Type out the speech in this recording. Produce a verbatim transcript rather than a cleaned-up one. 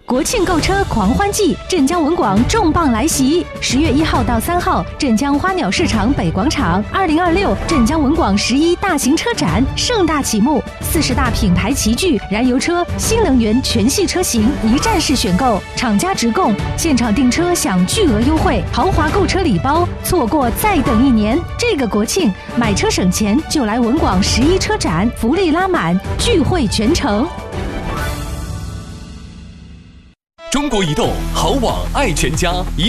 国庆购车狂欢季，镇江文广重磅来袭！十月一号到三号，镇江花鸟市场北广场，二零二六镇江文广十一大型车展盛大启幕，四十大品牌齐聚，燃油车、新能源全系车型一站式选购，厂家直供，现场订车享巨额优惠，豪华购车礼包，错过再等一年。这个国庆买车省钱就来文广十一车展，福利拉满，聚会全城。 中国移动好网爱全家。